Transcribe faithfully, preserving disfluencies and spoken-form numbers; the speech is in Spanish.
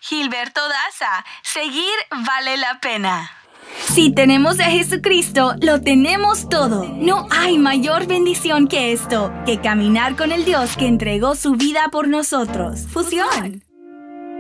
Gilberto Daza, seguir vale la pena. Si tenemos a Jesucristo, lo tenemos todo. No hay mayor bendición que esto, que caminar con el Dios que entregó su vida por nosotros. Fusión.